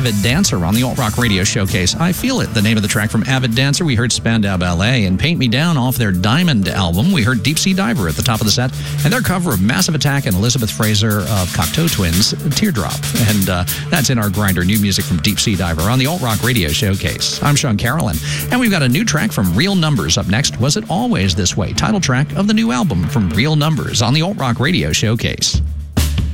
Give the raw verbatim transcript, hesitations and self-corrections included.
Avid Dancer on the Alt Rock Radio Showcase. I Feel It, the name of the track from Avid Dancer. We heard Spandau Ballet and Paint Me Down off their Diamond album. We heard Deep Sea Diver at the top of the set and their cover of Massive Attack and Elizabeth Fraser of Cocteau Twins, Teardrop. And uh, that's in our grinder, new music from Deep Sea Diver on the Alt Rock Radio Showcase. I'm Sean Carolyn, and we've got a new track from Real Numbers up next. Was It Always This Way? Title track of the new album from Real Numbers on the Alt Rock Radio Showcase.